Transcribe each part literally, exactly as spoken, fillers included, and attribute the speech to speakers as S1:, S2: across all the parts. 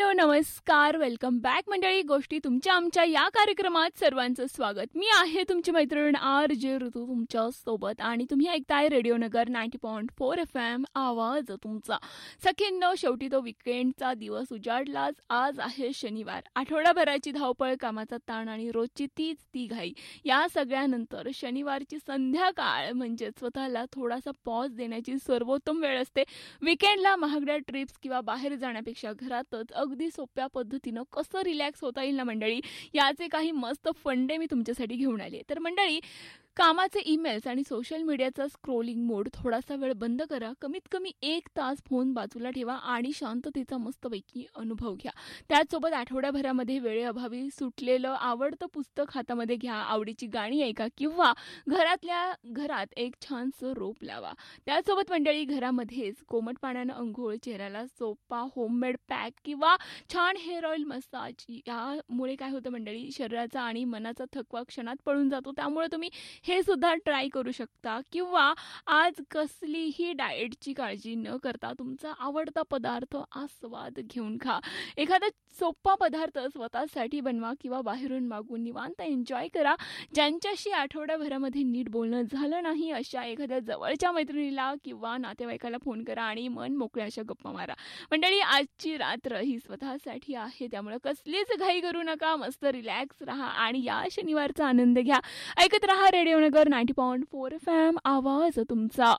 S1: Hello नमस्कार welcome back मंडळी. गोष्टी तुमच्या आमच्या या कार्यक्रमात सर्वांचं स्वागत. मी आहे तुमची मैत्रीण आर जे ऋतू तुमच्या सोबत आणि तुम्ही ऐकताय रेडिओ नगर ninety point four F M आवाज तुमचा. सखींनो, शेवटी तो विकेंडचा दिवस उजाडलाच. आज आहे शनिवार. आठवडाभराची धावपळ, कामाचा ताण आणि रोजची तीच ती घाई या सगळ्यानंतर शनिवारची संध्याकाळ म्हणजे स्वतःला थोडासा पॉज देण्याची सर्वोत्तम वेळ असते. विकेंडला महागड्या ट्रिप्स किंवा बाहेर जाण्यापेक्षा घरातच अगदी सोप्या पद्धतीनं कसं रिलॅक्स होता येईल ना मंडळी, याचे काही मस्त फंडे मी तुमच्यासाठी घेऊन आले. तर मंडळी, कामाचे ईमेल्स आणि सोशल मीडियाचा स्क्रोलिंग मोड थोडासा वेळ बंद करा. कमीत कमी एक तास फोन बाजूला ठेवा आणि शांततेचा मस्तपैकी अनुभव घ्या. त्याचसोबत आठवड्याभरामध्ये वेळेअभावी सुटलेलं आवडतं पुस्तक हातामध्ये घ्या, आवडीची गाणी ऐका किंवा घरातल्या घरात एक छानसं रोप लावा. त्याचसोबत मंडळी, घरामध्येच कोमट पाण्यानं अंघोळ, चेहऱ्याला सोपा होममेड पॅक किंवा छान हेअर ऑइल मसाज यामुळे काय होतं मंडळी, शरीराचा आणि मनाचा थकवा क्षणात पळून जातो. त्यामुळे तुम्ही हे सुद्धा ट्राय करू शकता. किंवा आज कसलीही डाएटची काळजी न करता तुमचा आवडता पदार्थ आस्वाद घेऊन खा. एखादा सोपा पदार्थ स्वतःसाठी बनवा किंवा बाहेरून मागून निवांत एन्जॉय करा. ज्यांच्याशी आठवड्याभरामध्ये नीट बोलणं झालं नाही अशा एखाद्या जवळच्या मैत्रिणीला किंवा नातेवाईकाला फोन करा आणि मन मोकळ्या अशा गप्पा मारा. मंडळी, आजची रात्र ही स्वतःसाठी आहे, त्यामुळे कसलीच घाई करू नका. मस्त रिलॅक्स राहा आणि या शनिवारचा आनंद घ्या. ऐकत राहा रेडिओ नगर ninety point four F M आवाज तुमचा.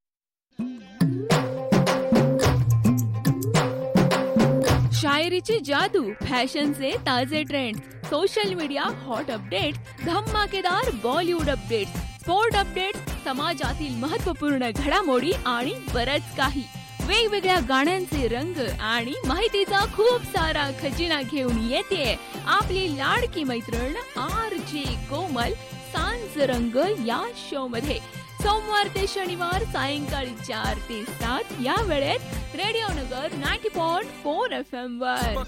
S1: शायरीची जादू, फॅशनचे ताजे trend, social media hot update, धमाकेदार बॉलिवूड अपडेट, स्पोर्ट अपडेट, समाजातील महत्त्वपूर्ण घडामोडी आणि बरंच काही. वेगवेगळ्या गाण्यांचे रंग आणि माहितीचा खूप सारा खजिना घेऊन येते आपली लाडकी मैत्रीण आर जे कोमल सांज रंग या शो मध्ये. सोमवार ते शनिवार सायंकाळी चार ते सात या वेळेत रेडिओ नगर ninety point four F M वर.